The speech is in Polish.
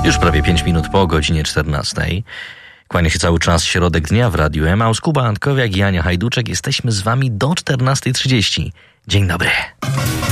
Już prawie 5 minut po godzinie 14. Kłania się cały czas środek dnia w Radiu Emaus. Kuba Antkowiak i Ania Hajduczek. Jesteśmy z wami do 14:30. Dzień dobry.